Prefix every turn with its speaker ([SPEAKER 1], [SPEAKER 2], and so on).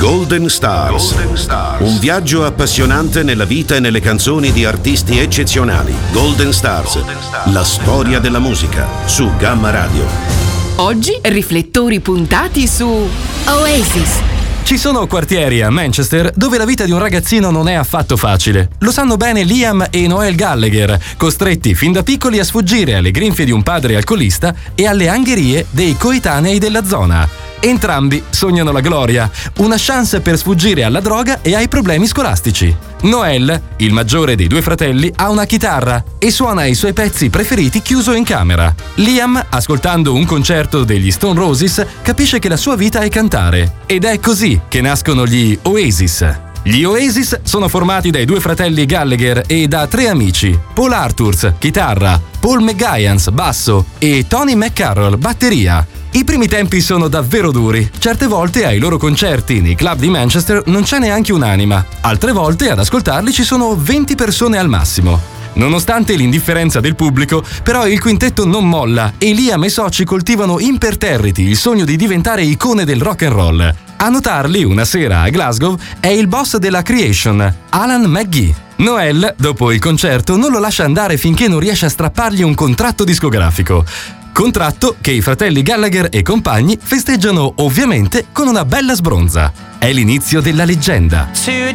[SPEAKER 1] Golden Stars. Un viaggio appassionante nella vita e nelle canzoni di artisti eccezionali. Golden Stars. La storia della musica su Gamma Radio.
[SPEAKER 2] Oggi riflettori puntati su Oasis.
[SPEAKER 3] Ci sono quartieri a Manchester dove la vita di un ragazzino non è affatto facile. Lo sanno bene Liam e Noel Gallagher, costretti fin da piccoli a sfuggire alle grinfie di un padre alcolista e alle angherie dei coetanei della zona. Entrambi sognano la gloria, una chance per sfuggire alla droga e ai problemi scolastici. Noel, il maggiore dei due fratelli, ha una chitarra e suona i suoi pezzi preferiti chiuso in camera. Liam, ascoltando un concerto degli Stone Roses, capisce che la sua vita è cantare. Ed è così che nascono gli Oasis. Gli Oasis sono formati dai due fratelli Gallagher e da tre amici: Paul Arthurs, chitarra, Paul McGuinness, basso e Tony McCarroll, batteria. I primi tempi sono davvero duri. Certe volte ai loro concerti nei club di Manchester non c'è neanche un'anima. Altre volte ad ascoltarli ci sono 20 persone al massimo. Nonostante l'indifferenza del pubblico, però il quintetto non molla e Liam e i soci coltivano imperterriti il sogno di diventare icone del rock and roll. A notarli una sera a Glasgow è il boss della Creation, Alan McGee. Noel, dopo il concerto, non lo lascia andare finché non riesce a strappargli un contratto discografico. Contratto che i fratelli Gallagher e compagni festeggiano ovviamente con una bella sbronza. È l'inizio della leggenda.